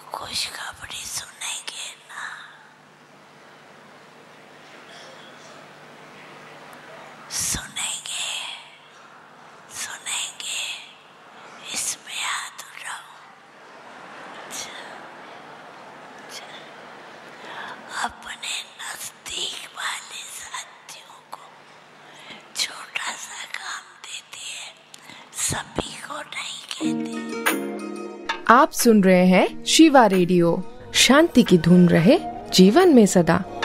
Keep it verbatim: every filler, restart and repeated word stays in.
खुशखबरी सुनेंगे ना? सुनेंगे सुनेंगे इसमें याद रहो। अपने नजदीक वाले साथियों को छोटा सा काम देती है, सभी को नहीं कहती। आप सुन रहे हैं शिवा रेडियो। शांति की धुन रहे जीवन में सदा।